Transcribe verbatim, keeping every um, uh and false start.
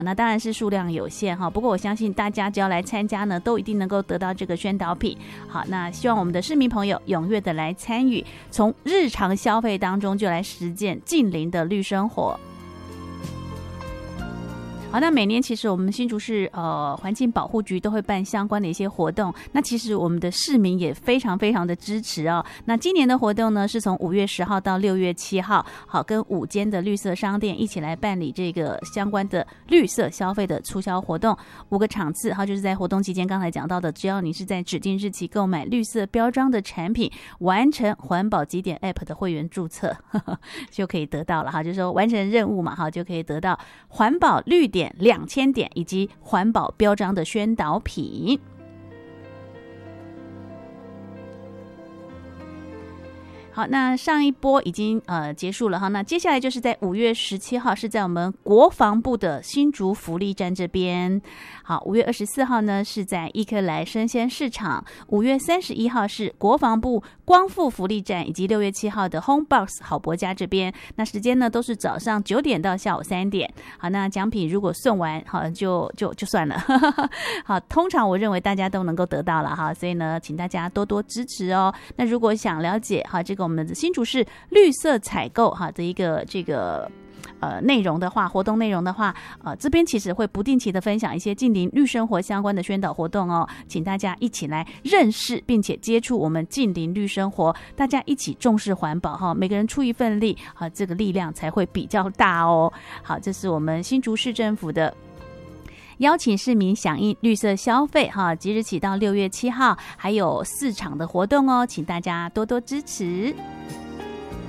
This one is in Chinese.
那当然是数量有限哈，不过我相信大家只要来参加呢，都一定能够得到这个宣导品。好，那希望我们的市民朋友踊跃的来参与，从日常消费当中就来实践近邻的绿生活。好，那每年其实我们新竹市呃环境保护局都会办相关的一些活动，那其实我们的市民也非常非常的支持哦。那今年的活动呢，是从五月十号到六月七号，好，跟五间的绿色商店一起来办理这个相关的绿色消费的促销活动，五个场次，好，就是在活动期间刚才讲到的，只要你是在指定日期购买绿色标章的产品，完成环保集点 App 的会员注册呵呵就可以得到了哈，就是说完成任务嘛，哈，就可以得到环保绿点两千点以及环保标章的宣导品。好，那上一波已经呃结束了哈，那接下来就是在五月十七号是在我们国防部的新竹福利站这边。好，五月二十四号呢是在伊克莱生鲜市场，五月三十一号是国防部光复福利站，以及六月七号的 Homebox 好博家这边。那时间呢都是早上九点到下午三点。好，那奖品如果送完，好就就就算了。好，通常我认为大家都能够得到了哈，所以呢，请大家多多支持哦。那如果想了解哈这个我们的新竹市绿色采购哈的一个这个呃内容的话，活动内容的话，呃这边其实会不定期的分享一些近邻绿生活相关的宣导活动哦，请大家一起来认识并且接触我们近邻绿生活，大家一起重视环保哈，每个人出一份力啊，这个力量才会比较大哦。好，这是我们新竹市政府的邀请市民响应绿色消费哈，即日起到六月七号还有四场的活动哦，请大家多多支持。